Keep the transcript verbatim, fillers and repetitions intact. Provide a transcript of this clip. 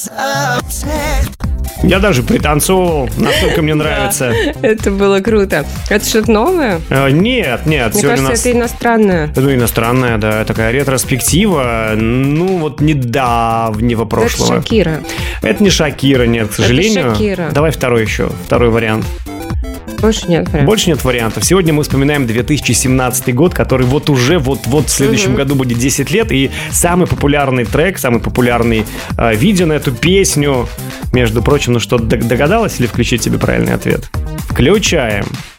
Я даже пританцовывал, настолько мне нравится. Это было круто. Это что-то новое? Нет, нет. Мне кажется, это иностранное. Ну, иностранная, да, такая ретроспектива, ну, вот недавнего прошлого. Это Шакира. Это не Шакира, нет, к сожалению. Это Шакира. Давай второй еще, второй вариант. Больше нет вариантов. Больше нет вариантов. Сегодня мы вспоминаем две тысячи семнадцатый год, который вот уже вот-вот в следующем uh-huh. году будет десять лет. И самый популярный трек, самый популярный э, видео на эту песню, между прочим, ну что, догадалась или включить тебе правильный ответ? Включаем.